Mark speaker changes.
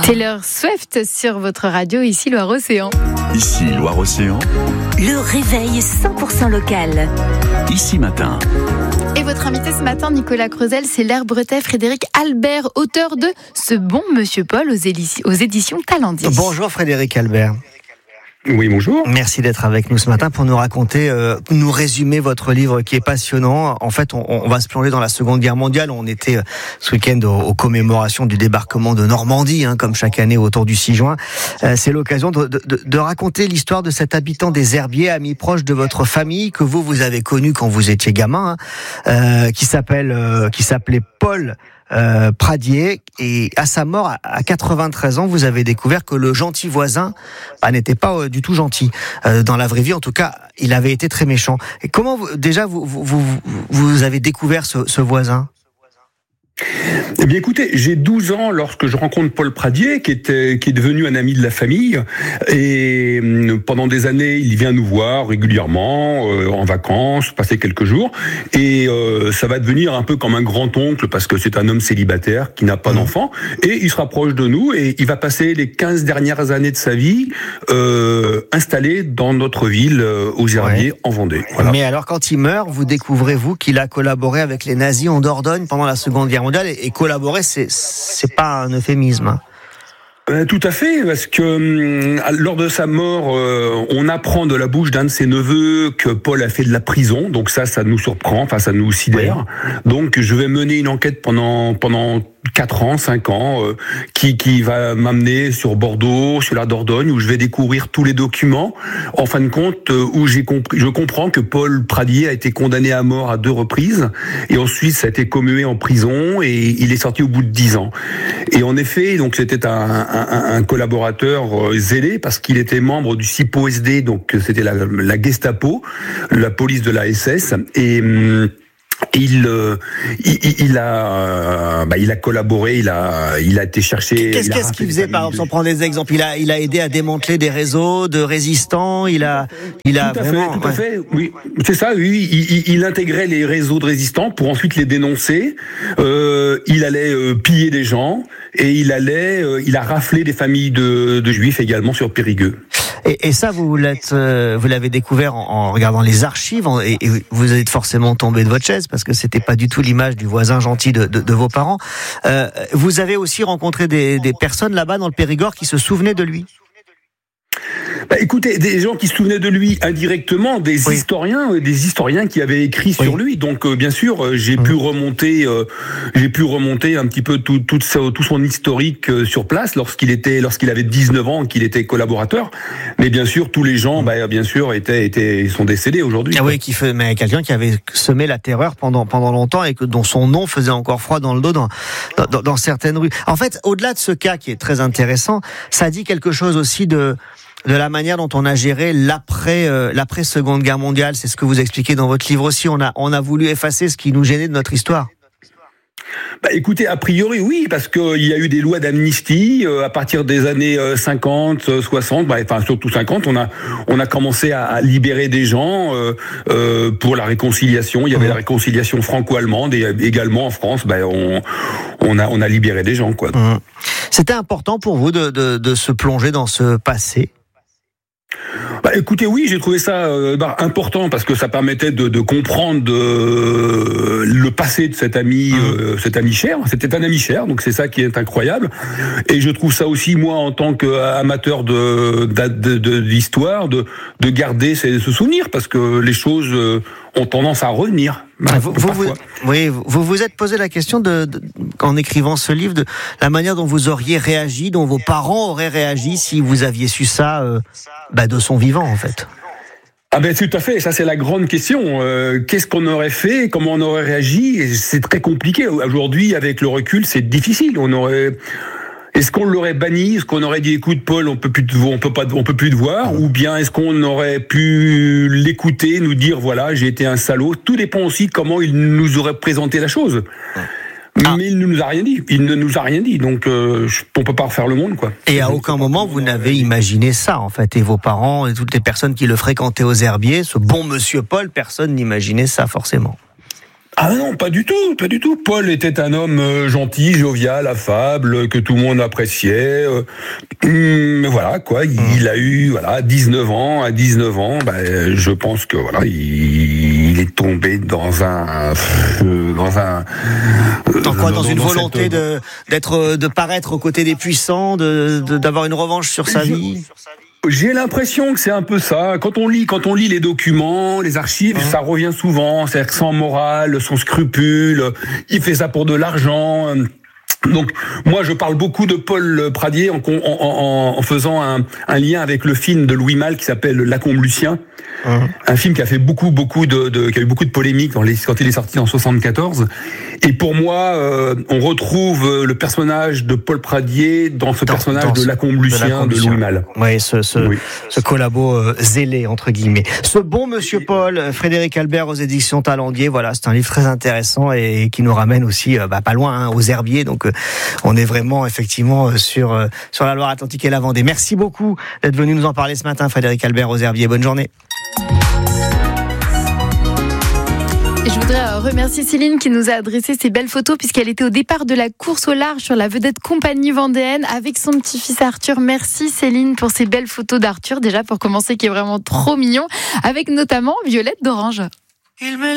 Speaker 1: Taylor Swift sur votre radio, ici Loire-Océan.
Speaker 2: Ici Loire-Océan.
Speaker 3: Le réveil 100% local.
Speaker 2: Ici Matin.
Speaker 1: Et votre invité ce matin, Nicolas Creusel, c'est l'Herbretais Frédéric Albert, auteur de Ce bon Monsieur Paul aux éditions Talendier.
Speaker 4: Bonjour Frédéric Albert.
Speaker 5: Oui, bonjour.
Speaker 4: Merci d'être avec nous ce matin pour nous raconter, nous résumer votre livre qui est passionnant. En fait, on va se plonger dans la Seconde Guerre mondiale. On était ce week-end aux commémorations du débarquement de Normandie, comme chaque année autour du 6 juin. C'est l'occasion de raconter l'histoire de cet habitant des Herbiers, ami proche de votre famille, que vous avez connu quand vous étiez gamin, qui s'appelait Paul Pradier, et à sa mort à 93 ans, vous avez découvert que le gentil voisin n'était pas du tout gentil. Dans la vraie vie, en tout cas, il avait été très méchant. Et comment vous avez découvert ce voisin ?
Speaker 5: Eh bien, écoutez, j'ai 12 ans lorsque je rencontre Paul Pradier, qui est devenu un ami de la famille. Et pendant des années, il vient nous voir régulièrement, en vacances, passer quelques jours. Et ça va devenir un peu comme un grand-oncle, parce que c'est un homme célibataire qui n'a pas d'enfant. Et il se rapproche de nous, et il va passer les 15 dernières années de sa vie installé dans notre ville, aux Herbiers, en Vendée. Voilà.
Speaker 4: Mais alors, quand il meurt, vous découvrez-vous qu'il a collaboré avec les nazis en Dordogne pendant la Seconde Guerre mondiale, et collaborer, c'est pas un euphémisme.
Speaker 5: Tout à fait, parce que lors de sa mort, on apprend de la bouche d'un de ses neveux que Paul a fait de la prison, donc ça nous surprend, ça nous sidère. Oui. Donc je vais mener une enquête pendant 4 ans, 5 ans, qui va m'amener sur Bordeaux, sur la Dordogne, où je vais découvrir tous les documents. En fin de compte, où je comprends que Paul Pradier a été condamné à mort à 2 reprises, et ensuite ça a été commué en prison, et il est sorti au bout de 10 ans. Et en effet, donc c'était un collaborateur zélé, parce qu'il était membre du SIPO-SD, donc c'était la Gestapo, la police de la SS, et il a collaboré, il a été chercher.
Speaker 4: Qu'est-ce qu'il faisait, par exemple, sans prendre des exemples? Il a aidé à démanteler des réseaux de résistants. Tout à
Speaker 5: fait. Oui, c'est ça. Oui, il intégrait les réseaux de résistants pour ensuite les dénoncer. Il allait piller des gens, et il a raflé des familles de juifs également sur Périgueux.
Speaker 4: Et ça, vous l'avez découvert en regardant les archives, et vous êtes forcément tombé de votre chaise, parce que c'était pas du tout l'image du voisin gentil de vos parents. Vous avez aussi rencontré des personnes là-bas dans le Périgord qui se souvenaient de lui.
Speaker 5: Écoutez, des gens qui se souvenaient de lui indirectement, des historiens qui avaient écrit sur lui. Donc bien sûr, j'ai pu remonter un petit peu tout son historique sur place lorsqu'il avait 19 ans, qu'il était collaborateur. Mais bien sûr, tous les gens, bien sûr, sont décédés aujourd'hui.
Speaker 4: Ah oui, mais quelqu'un qui avait semé la terreur pendant longtemps, et dont son nom faisait encore froid dans le dos dans certaines rues. En fait, au-delà de ce cas qui est très intéressant, ça dit quelque chose aussi de la manière dont on a géré l'après Seconde Guerre mondiale. C'est ce que vous expliquez dans votre livre aussi. On a voulu effacer ce qui nous gênait de notre histoire.
Speaker 5: Écoutez, a priori, oui, parce qu'il y a eu des lois d'amnistie à partir des années 50, 60, surtout 50, on a commencé à libérer des gens pour la réconciliation. Il y avait la réconciliation franco-allemande, et également en France, on a libéré des gens, quoi.
Speaker 4: C'était important pour vous de se plonger dans ce passé?
Speaker 5: Écoutez, oui, j'ai trouvé ça important, parce que ça permettait de comprendre le passé de cet ami cher. C'était un ami cher, donc c'est ça qui est incroyable. Et je trouve ça aussi, moi, en tant qu'amateur d'histoire, de garder ce souvenir, parce que les choses ont tendance à revenir.
Speaker 4: Vous vous êtes posé la question en écrivant ce livre, de la manière dont vous auriez réagi, dont vos parents auraient réagi si vous aviez su ça de son vivant, en fait.
Speaker 5: Tout à fait, ça c'est la grande question. Qu'est-ce qu'on aurait fait, comment on aurait réagi? Et c'est très compliqué. Aujourd'hui, avec le recul, c'est difficile. Est-ce qu'on l'aurait banni? Est-ce qu'on aurait dit, écoute Paul, on peut plus te voir? Ou bien est-ce qu'on aurait pu l'écouter, nous dire, voilà, j'ai été un salaud? Tout dépend aussi de comment il nous aurait présenté la chose. Mais il ne nous a rien dit. Donc on peut pas refaire le monde, quoi.
Speaker 4: Et à aucun moment vous n'avez imaginé ça, en fait. Et vos parents et toutes les personnes qui le fréquentaient aux Herbiers, ce bon Monsieur Paul, personne n'imaginait ça forcément.
Speaker 5: Ah non, pas du tout, pas du tout. Paul était un homme gentil, jovial, affable, que tout le monde appréciait. Voilà, quoi. Il a eu, 19 ans. À 19 ans, je pense que, il est tombé dans
Speaker 4: une volonté de paraître aux côtés des puissants, d'avoir une revanche sur sa vie.
Speaker 5: J'ai l'impression que c'est un peu ça. Quand on lit les documents, les archives, ça revient souvent. C'est-à-dire que sans morale, sans scrupule, il fait ça pour de l'argent. Donc, moi, je parle beaucoup de Paul Pradier en faisant un lien avec le film de Louis Malle qui s'appelle Lacombe Lucien. Un film qui a fait beaucoup qui a eu beaucoup de polémiques quand il est sorti en 74. Et pour moi, on retrouve le personnage de Paul Pradier dans ce personnage de Lacombe Lucien de Louis Malle.
Speaker 4: Oui, ce collabo zélé, entre guillemets. Ce bon monsieur Paul, Frédéric Albert aux éditions Talendier. Voilà, c'est un livre très intéressant et qui nous ramène aussi, pas loin, aux herbiers. Donc, on est vraiment, effectivement, sur la Loire-Atlantique et la Vendée. Merci beaucoup d'être venu nous en parler ce matin, Frédéric Albert aux herbiers. Bonne journée.
Speaker 1: Et je voudrais remercier Céline qui nous a adressé ces belles photos puisqu'elle était au départ de la course au large sur la vedette compagnie vendéenne avec son petit-fils Arthur. Merci Céline pour ces belles photos d'Arthur, déjà pour commencer, qui est vraiment trop mignon, avec notamment Violette d'Orange.